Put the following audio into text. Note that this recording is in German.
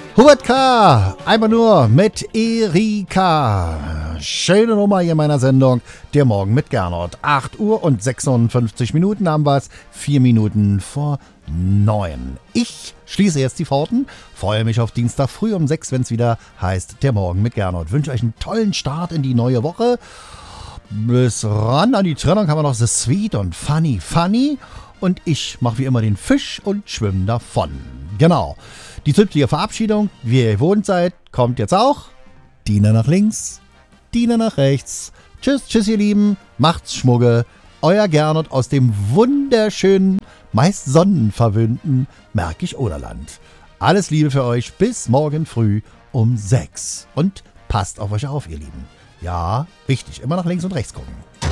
Hubert K., einfach nur mit Erika. Schöne Nummer hier in meiner Sendung, der Morgen mit Gernot. 8 Uhr und 56 Minuten haben wir es, 4 Minuten vor 9. Ich schließe jetzt die Pforten, freue mich auf Dienstag früh um 6, wenn es wieder heißt, der Morgen mit Gernot. Wünsche euch einen tollen Start in die neue Woche. Bis ran an die Trennung haben wir noch The Sweet und Funny Funny. Und ich mache wie immer den Fisch und schwimme davon. Genau. Die zügige Verabschiedung, wie ihr gewohnt seid, kommt jetzt auch. Diener nach links, Diener nach rechts. Tschüss, tschüss ihr Lieben, macht's Schmugge. Euer Gernot aus dem wunderschönen, meist sonnenverwöhnten Märkisch-Oderland. Alles Liebe für euch, bis morgen früh um 6. Und passt auf euch auf, ihr Lieben. Ja, wichtig, immer nach links und rechts gucken.